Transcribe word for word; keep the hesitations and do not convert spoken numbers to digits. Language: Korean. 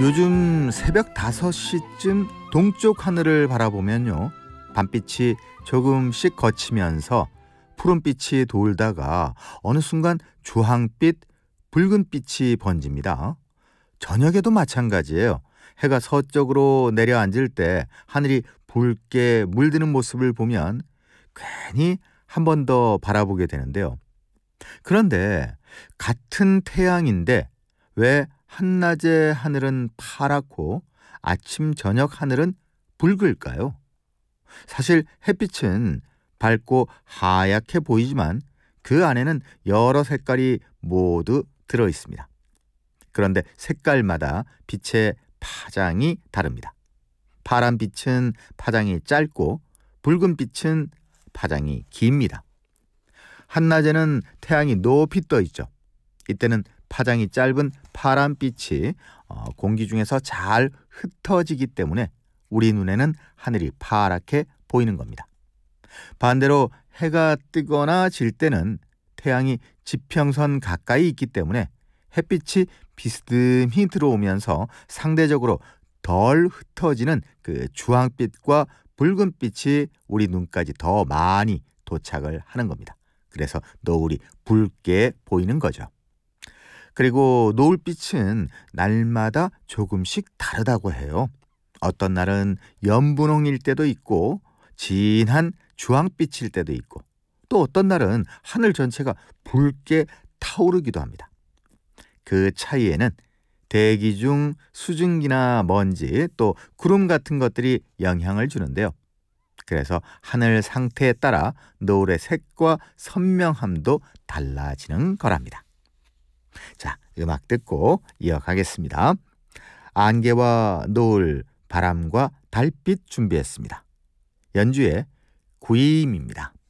요즘 새벽 다섯 시쯤 동쪽 하늘을 바라보면요, 밤빛이 조금씩 걷히면서 푸른빛이 돌다가 어느 순간 주황빛, 붉은빛이 번집니다. 저녁에도 마찬가지예요. 해가 서쪽으로 내려앉을 때 하늘이 붉게 물드는 모습을 보면 괜히 한 번 더 바라보게 되는데요. 그런데 같은 태양인데 왜 한낮의 하늘은 파랗고 아침 저녁 하늘은 붉을까요? 사실 햇빛은 밝고 하얗게 보이지만 그 안에는 여러 색깔이 모두 들어 있습니다. 그런데 색깔마다 빛의 파장이 다릅니다. 파란 빛은 파장이 짧고 붉은 빛은 파장이 깁니다. 한낮에는 태양이 높이 떠 있죠. 이때는 파장이 짧은 파란빛이 공기 중에서 잘 흩어지기 때문에 우리 눈에는 하늘이 파랗게 보이는 겁니다. 반대로 해가 뜨거나 질 때는 태양이 지평선 가까이 있기 때문에 햇빛이 비스듬히 들어오면서 상대적으로 덜 흩어지는 그 주황빛과 붉은빛이 우리 눈까지 더 많이 도착을 하는 겁니다. 그래서 노을이 붉게 보이는 거죠. 그리고 노을빛은 날마다 조금씩 다르다고 해요. 어떤 날은 연분홍일 때도 있고 진한 주황빛일 때도 있고 또 어떤 날은 하늘 전체가 붉게 타오르기도 합니다. 그 차이에는 대기 중 수증기나 먼지 또 구름 같은 것들이 영향을 주는데요. 그래서 하늘 상태에 따라 노을의 색과 선명함도 달라지는 거랍니다. 자, 음악 듣고 이어가겠습니다. 안개와 노을, 바람과 달빛 준비했습니다. 연주의 구임입니다.